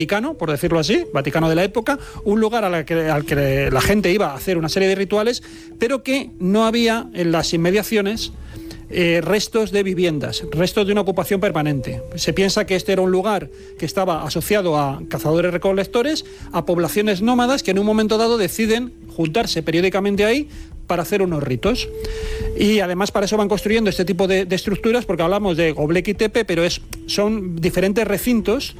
Vaticano, por decirlo así, Vaticano de la época, un lugar al que la gente iba a hacer una serie de rituales, pero que no había en las inmediaciones restos de viviendas, restos de una ocupación permanente. Se piensa que este era un lugar que estaba asociado a cazadores-recolectores, a poblaciones nómadas que en un momento dado deciden juntarse periódicamente ahí para hacer unos ritos. Y además para eso van construyendo este tipo de estructuras, porque hablamos de Göbekli Tepe, pero son diferentes recintos.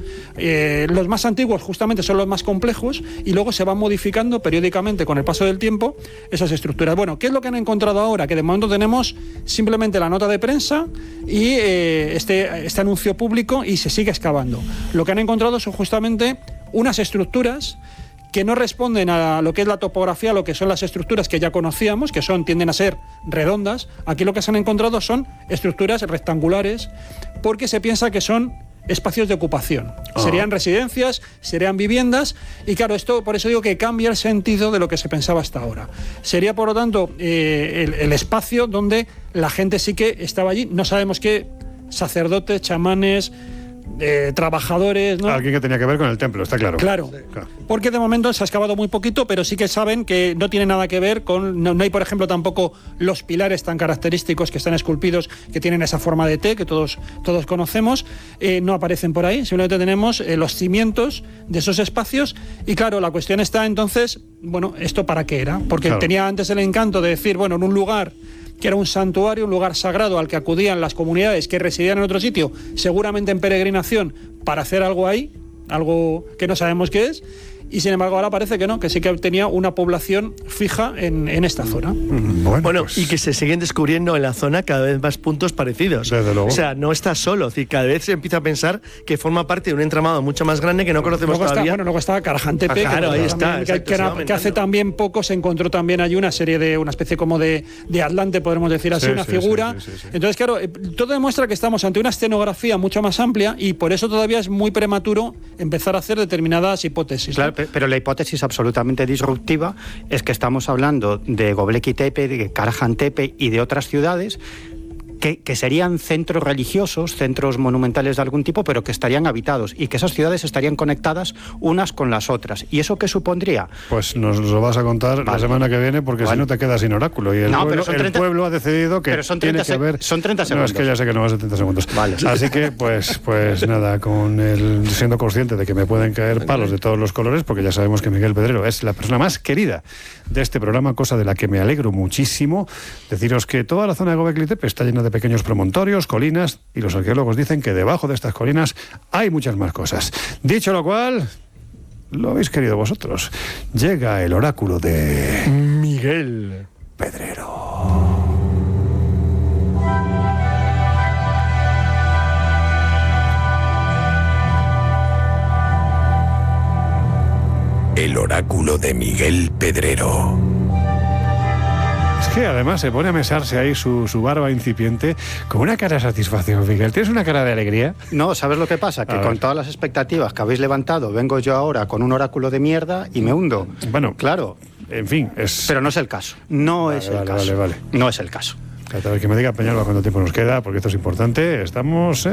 Los más antiguos justamente son los más complejos y luego se van modificando periódicamente con el paso del tiempo esas estructuras. Bueno, ¿qué es lo que han encontrado ahora? Que de momento tenemos simplemente la nota de prensa y este anuncio público, y se sigue excavando. Lo que han encontrado son justamente unas estructuras que no responden a lo que es la topografía, lo que son las estructuras que ya conocíamos, que tienden a ser redondas. Aquí lo que se han encontrado son estructuras rectangulares, porque se piensa que son espacios de ocupación. Serían residencias, serían viviendas, y claro, esto por eso digo que cambia el sentido de lo que se pensaba hasta ahora. Sería, por lo tanto, el espacio donde la gente sí que estaba allí. No sabemos qué sacerdotes, chamanes, trabajadores, ¿no? Alguien que tenía que ver con el templo, está claro. Claro, porque de momento se ha excavado muy poquito, pero sí que saben que no tiene nada que ver con... No hay, por ejemplo, tampoco los pilares tan característicos que están esculpidos, que tienen esa forma de T, que todos conocemos, no aparecen por ahí. Simplemente tenemos los cimientos de esos espacios, y claro, la cuestión está entonces, bueno, ¿esto para qué era? Porque tenía antes el encanto de decir, bueno, en un lugar que era un santuario, un lugar sagrado al que acudían las comunidades que residían en otro sitio, seguramente en peregrinación, para hacer algo ahí, algo que no sabemos qué es, y sin embargo ahora parece que no, que sí que tenía una población fija en esta zona. Bueno, pues, y que se siguen descubriendo en la zona cada vez más puntos parecidos. Desde luego. O sea, no está solo, es decir, cada vez se empieza a pensar que forma parte de un entramado mucho más grande que no conocemos todavía. Luego está Karahan Tepe, claro, ahí está, que hace también poco se encontró también allí una especie como de Atlante, podemos decir así, una figura. Sí. Entonces, claro, todo demuestra que estamos ante una escenografía mucho más amplia, y por eso todavía es muy prematuro empezar a hacer determinadas hipótesis. Claro, pero la hipótesis absolutamente disruptiva es que estamos hablando de Göbekli Tepe, de Karahan Tepe y de otras ciudades que serían centros religiosos, centros monumentales de algún tipo, pero que estarían habitados, y que esas ciudades estarían conectadas unas con las otras. ¿Y eso qué supondría? Pues nos lo vas a contar la semana que viene, porque si no te quedas sin oráculo. Y el pueblo ha decidido que tiene que haber... Son 30 segundos. No, es que ya sé que no va a ser 30 segundos. Vale. Así que, pues nada, siendo consciente de que me pueden caer palos de todos los colores, porque ya sabemos que Miguel Pedrero es la persona más querida de este programa, cosa de la que me alegro muchísimo. Deciros que toda la zona de Göbekli Tepe está llena de pequeños promontorios, colinas, y los arqueólogos dicen que debajo de estas colinas hay muchas más cosas. Dicho lo cual, lo habéis querido vosotros. Llega el oráculo de Miguel Pedrero. El oráculo de Miguel Pedrero. Es que además se pone a mesarse ahí su barba incipiente con una cara de satisfacción, Miguel. ¿Tienes una cara de alegría? No, ¿sabes lo que pasa? Que con todas las expectativas que habéis levantado, vengo yo ahora con un oráculo de mierda y me hundo. Bueno, claro. En fin, Pero no es el caso. No es el caso. Vale. No es el caso. A ver, que me diga Peñalba cuánto tiempo nos queda, porque esto es importante. Estamos...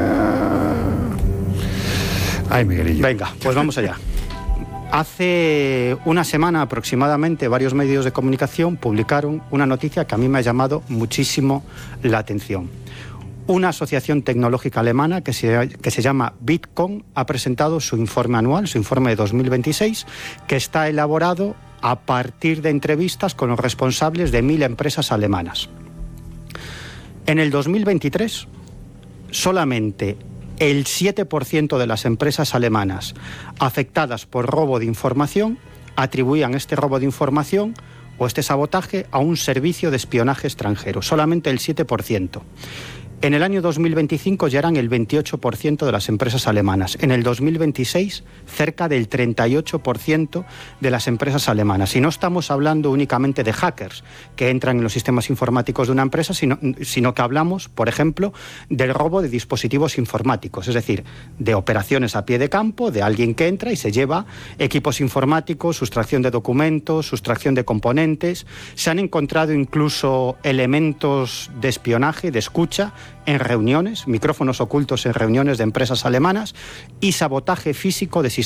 Ay, Miguelillo. Venga, pues vamos allá. Hace una semana aproximadamente varios medios de comunicación publicaron una noticia que a mí me ha llamado muchísimo la atención. Una asociación tecnológica alemana que se llama Bitkom ha presentado su informe anual, su informe de 2026, que está elaborado a partir de entrevistas con los responsables de 1.000 empresas alemanas. En el 2023, solamente el 7% de las empresas alemanas afectadas por robo de información atribuían este robo de información o este sabotaje a un servicio de espionaje extranjero. Solamente el 7%. En el año 2025 ya eran el 28% de las empresas alemanas. En el 2026, cerca del 38% de las empresas alemanas. Y no estamos hablando únicamente de hackers que entran en los sistemas informáticos de una empresa, sino que hablamos, por ejemplo, del robo de dispositivos informáticos, es decir, de operaciones a pie de campo, de alguien que entra y se lleva equipos informáticos, sustracción de documentos, sustracción de componentes. Se han encontrado incluso elementos de espionaje, de escucha, en reuniones, micrófonos ocultos en reuniones de empresas alemanas y sabotaje físico de sistemas